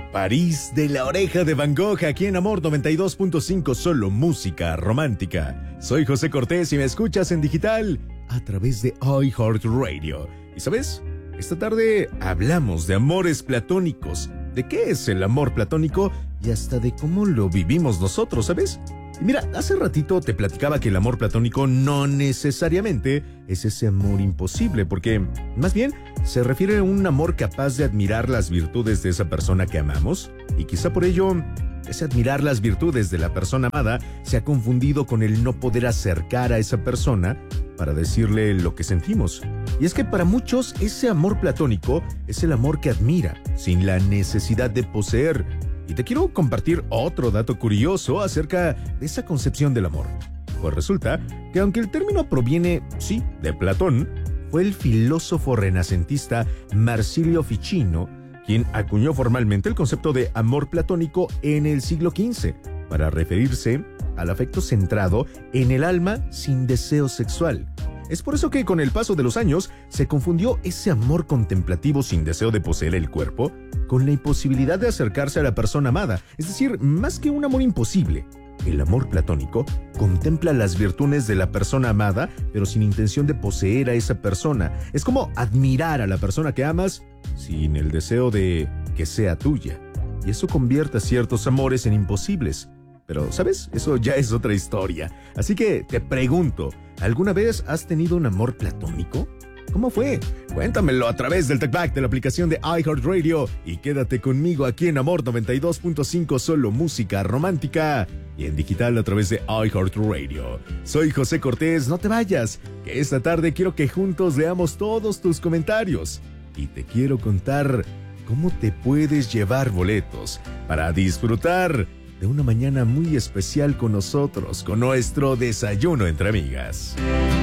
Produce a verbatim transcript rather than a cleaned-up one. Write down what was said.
París de la Oreja de Van Gogh, aquí en Amor noventa y dos punto cinco, solo música romántica. Soy José Cortés y me escuchas en digital a través de iHeartRadio. ¿Y sabes? Esta tarde hablamos de amores platónicos, de qué es el amor platónico y hasta de cómo lo vivimos nosotros, ¿sabes? Y mira, hace ratito te platicaba que el amor platónico no necesariamente es ese amor imposible, porque más bien se refiere a un amor capaz de admirar las virtudes de esa persona que amamos, y quizá por ello ese admirar las virtudes de la persona amada se ha confundido con el no poder acercar a esa persona para decirle lo que sentimos. Y es que para muchos ese amor platónico es el amor que admira, sin la necesidad de poseer. Y te quiero compartir otro dato curioso acerca de esa concepción del amor. Pues resulta que aunque el término proviene, sí, de Platón, fue el filósofo renacentista Marsilio Ficino quien acuñó formalmente el concepto de amor platónico en el siglo quince para referirse al afecto centrado en el alma sin deseo sexual. Es por eso que con el paso de los años se confundió ese amor contemplativo sin deseo de poseer el cuerpo con la imposibilidad de acercarse a la persona amada. Es decir, más que un amor imposible, el amor platónico contempla las virtudes de la persona amada, pero sin intención de poseer a esa persona. Es como admirar a la persona que amas sin el deseo de que sea tuya. Y eso convierte a ciertos amores en imposibles. Pero, ¿sabes? Eso ya es otra historia. Así que te pregunto, ¿alguna vez has tenido un amor platónico? ¿Cómo fue? Cuéntamelo a través del TalkBack de la aplicación de iHeartRadio y quédate conmigo aquí en Amor noventa y dos punto cinco, solo música romántica y en digital a través de iHeartRadio. Soy José Cortés, no te vayas, que esta tarde quiero que juntos leamos todos tus comentarios y te quiero contar cómo te puedes llevar boletos para disfrutar de una mañana muy especial con nosotros, con nuestro desayuno entre amigas.